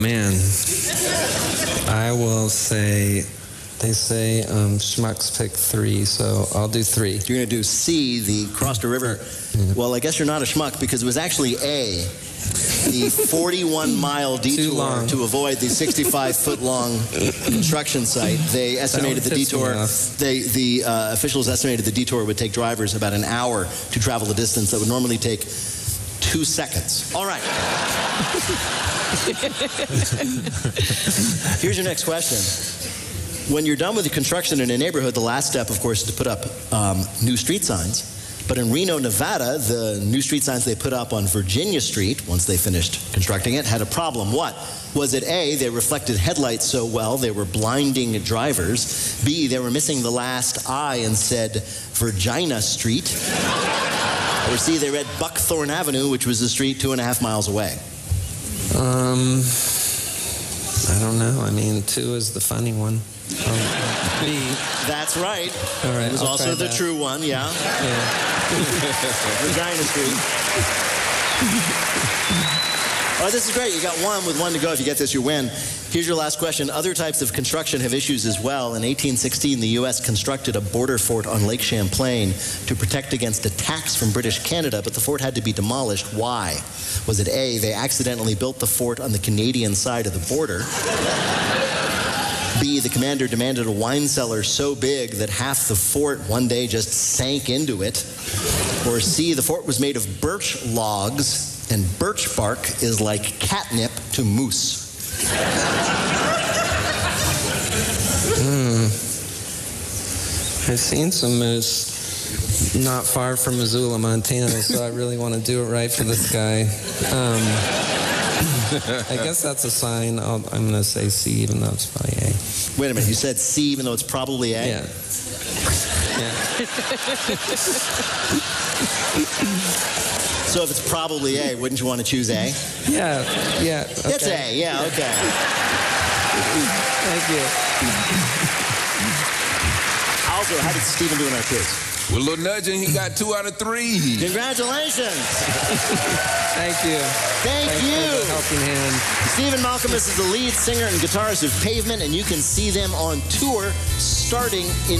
Man, I will say, they say schmucks pick 3, so I'll do 3. You're going to do C, the cross the river. Yeah. Well, I guess you're not a schmuck because it was actually A, the 41-mile detour to avoid the 65-foot-long construction site. They estimated the detour. The officials estimated the detour would take drivers about an hour to travel the distance that would normally take 2 seconds. All right. Here's your next question. When you're done with the construction in a neighborhood, the last step, of course, is to put up new street signs. But in Reno, Nevada, the new street signs they put up on Virginia Street, once they finished constructing it, had a problem. What? Was it A, they reflected headlights so well they were blinding drivers? B, they were missing the last I and said Virginia Street? Or C, they read Buckthorn Avenue, which was the street 2.5 miles away? I don't know. I mean, 2 is the funny one. B. That's right. All right. It was also the true one, yeah. Regina Street. Oh, this is great. You got 1 with 1 to go. If you get this, you win. Here's your last question. Other types of construction have issues as well. In 1816, the U.S. constructed a border fort on Lake Champlain to protect against attacks from British Canada, but the fort had to be demolished. Why? Was it A, they accidentally built the fort on the Canadian side of the border? B, the commander demanded a wine cellar so big that half the fort one day just sank into it? Or C, the fort was made of birch logs, and birch bark is like catnip to moose? I've seen some moose not far from Missoula, Montana, so I really want to do it right for this guy. I guess that's a sign. I'm going to say C, even though it's probably A. Wait a minute, you said C even though it's probably A? Yeah. So if it's probably A, wouldn't you want to choose A? Yeah, yeah. Okay. It's A, yeah, okay. Thank you. Also, how did Stephen do in our quiz? With a little nudging, he got 2 out of 3. Congratulations. Thank you. Thanks you. For the helping hand. Stephen Malkmus is the lead singer and guitarist of Pavement, and you can see them on tour starting in